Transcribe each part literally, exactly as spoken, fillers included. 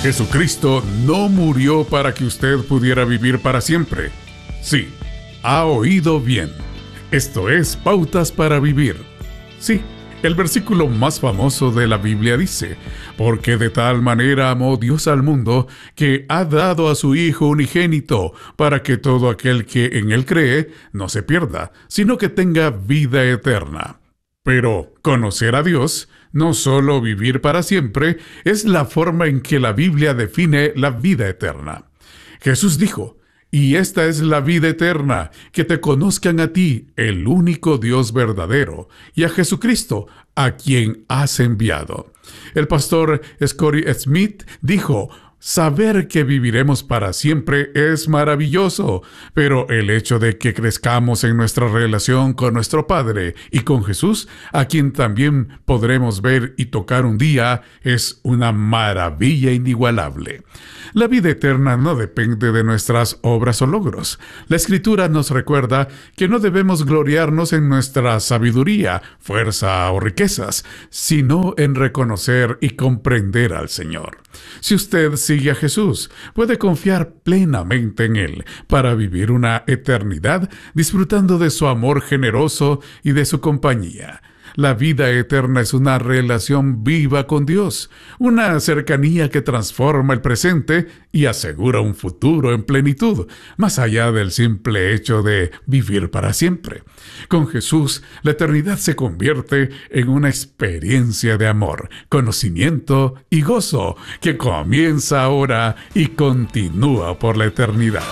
Jesucristo no murió para que usted pudiera vivir para siempre. Sí, ha oído bien. Esto es Pautas para Vivir. Sí, el versículo más famoso de la Biblia dice: porque de tal manera amó Dios al mundo, que ha dado a su Hijo unigénito, para que todo aquel que en él cree no se pierda, sino que tenga vida eterna. Pero conocer a Dios, no solo vivir para siempre, es la forma en que la Biblia define la vida eterna. Jesús dijo: y esta es la vida eterna, que te conozcan a ti, el único Dios verdadero, y a Jesucristo, a quien has enviado. El pastor Scotty Smith dijo: saber que viviremos para siempre es maravilloso, pero el hecho de que crezcamos en nuestra relación con nuestro Padre y con Jesús, a quien también podremos ver y tocar un día, es una maravilla inigualable. La vida eterna no depende de nuestras obras o logros. La Escritura nos recuerda que no debemos gloriarnos en nuestra sabiduría, fuerza o riquezas, sino en reconocer y comprender al Señor. Si usted sigue a Jesús, puede confiar plenamente en Él para vivir una eternidad disfrutando de su amor generoso y de su compañía. La vida eterna es una relación viva con Dios, una cercanía que transforma el presente y asegura un futuro en plenitud, más allá del simple hecho de vivir para siempre. Con Jesús, la eternidad se convierte en una experiencia de amor, conocimiento y gozo que comienza ahora y continúa por la eternidad.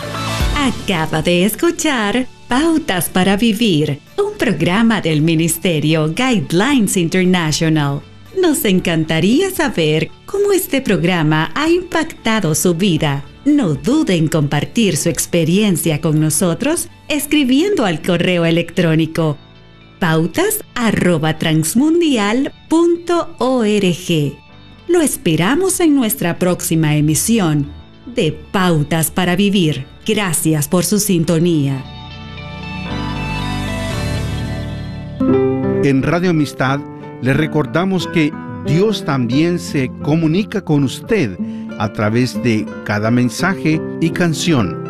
Acaba de escuchar Pautas para Vivir, un programa del Ministerio Guidelines International. Nos encantaría saber cómo este programa ha impactado su vida. No dude en compartir su experiencia con nosotros escribiendo al correo electrónico pautas arroba transmundial punto org. Lo esperamos en nuestra próxima emisión de Pautas para Vivir. Gracias por su sintonía. En Radio Amistad le recordamos que Dios también se comunica con usted a través de cada mensaje y canción.